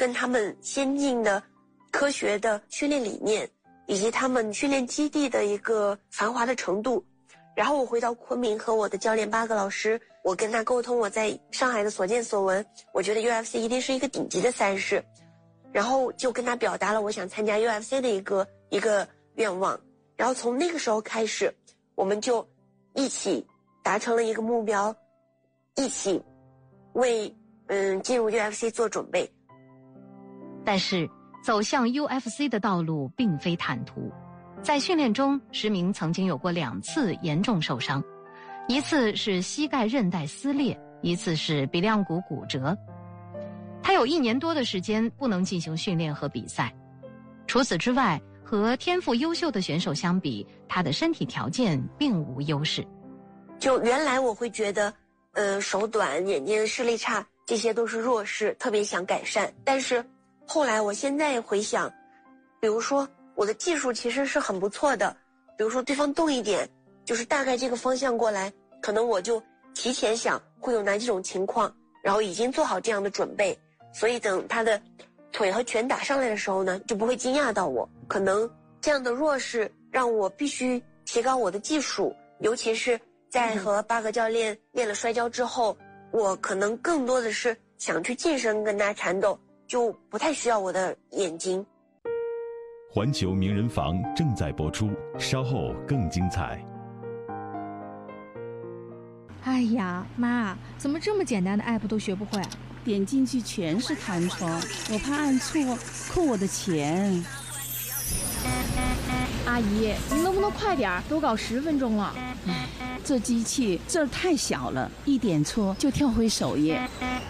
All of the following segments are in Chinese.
跟他们先进的科学的训练理念，以及他们训练基地的一个繁华的程度。然后我回到昆明和我的教练8个老师，我跟他沟通我在上海的所见所闻，我觉得 UFC 一定是一个顶级的赛事，然后就跟他表达了我想参加 UFC 的一个愿望。然后从那个时候开始，我们就一起达成了一个目标，一起为进入 UFC 做准备。 但是走向 UFC 的道路并非坦途，在训练中，石明曾经有过2次严重受伤，一次是膝盖韧带撕裂，一次是鼻梁骨骨折。他有1年多的时间不能进行训练和比赛。除此之外，和天赋优秀的选手相比，他的身体条件并无优势。 就原来我会觉得手短、眼睛视力差，这些都是弱势，特别想改善。但是后来我现在回想，比如说我的技术其实是很不错的，比如说对方动一点，就是大概这个方向过来，可能我就提前想会有哪几种情况，然后已经做好这样的准备，所以等他的腿和拳打上来的时候呢，就不会惊讶到我。可能这样的弱势让我必须提高我的技术，尤其是在和8个教练练了摔跤之后，我可能更多的是想去近身跟他缠斗，就不太需要我的眼睛。 环球名人房正在播出，稍后更精彩。 哎呀，妈，怎么这么简单的 app 都学不会？ 点进去全是弹窗，我怕按错扣我的钱。 阿姨，您能不能快点？都搞10分钟了。 这机器字儿太小了，一点错就跳回首页。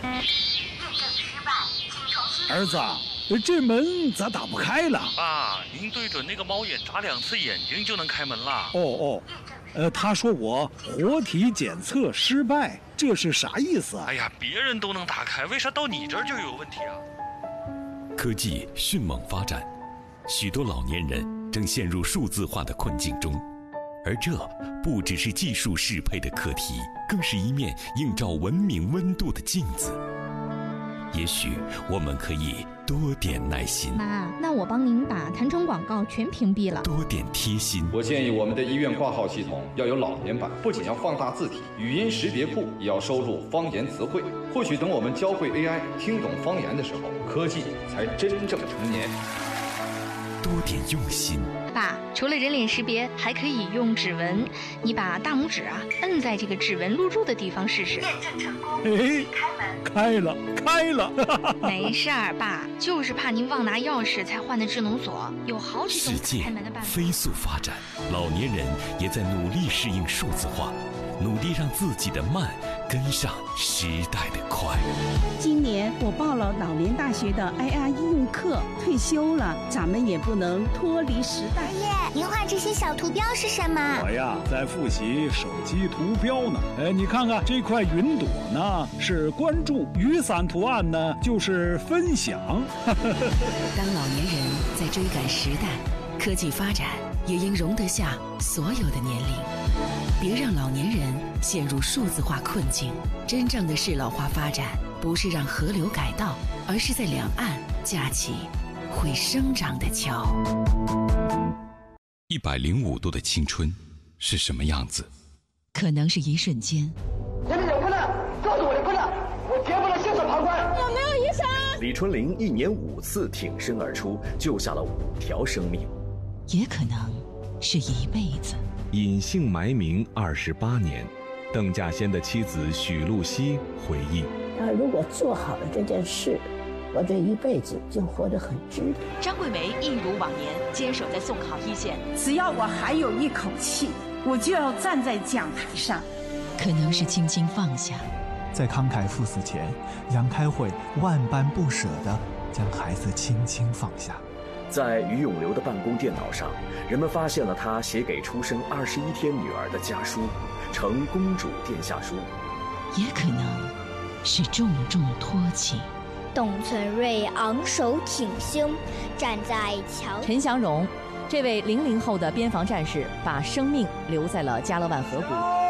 儿子，这门咋打不开了？ 爸，您对准那个猫眼眨2次眼睛就能开门了。 他说我活体检测失败，这是啥意思啊？ 哎呀，别人都能打开，为啥到你这儿就有问题啊？ 科技迅猛发展，许多老年人正陷入数字化的困境中，而这不只是技术适配的课题，更是一面映照文明温度的镜子。也许我们可以多点耐心。 妈，那我帮您把弹窗广告全屏蔽了。 多点贴心。 我建议我们的医院挂号系统要有老年版，不仅要放大字体，语音识别库也要收录方言词汇。或许等我们教会 AI 听懂方言的时候，科技才真正成年。 多点用心。 爸，除了人脸识别，还可以用指纹。你把大拇指摁在这个指纹录入的地方试试。验证成功。 开了。 没事儿，爸，就是怕您忘拿钥匙才换的智能锁，有好几种开门的办法。 世界飞速发展，老年人也在努力适应数字化，努力让自己的慢跟上时代的快。 今年我报了老年大学的 AI 应用课，退休了，咱们也不能脱离时代。 爷爷，您画这些小图标是什么？ 我呀，在复习手机图标呢。你看看这块云朵呢，是关注；雨伞图案呢，就是分享。 当老年人在追赶时代，科技发展也应容得下所有的年龄。别让老年人陷入数字化困境。真正的适老化发展，不是让河流改道，而是在两岸架起会生长的桥。 105度的青春是什么样子？ 可能是一瞬间。 前面有困难，告诉我的困难，我绝不能袖手旁观。 有没有医生？ 李春玲1年5次挺身而出，救下了5条生命。 也可能是一辈子。 隐姓埋名28年，邓稼先的妻子许露西回忆： 他如果做好了这件事，我这一辈子就活得很值得。 张桂梅一如往年坚守在送考一线， 只要我还有一口气，我就要站在讲台上。 可能是轻轻放下， 在慷慨赴死前，杨开慧万般不舍地将孩子轻轻放下。 在于永流的办公电脑上，人们发现了他写给出生21天女儿的家书，呈公主殿下书。 也可能是重重托起。 董存瑞昂首挺胸，站在桥。 陈祥荣，这位00后的边防战士，把生命留在了加勒万河谷。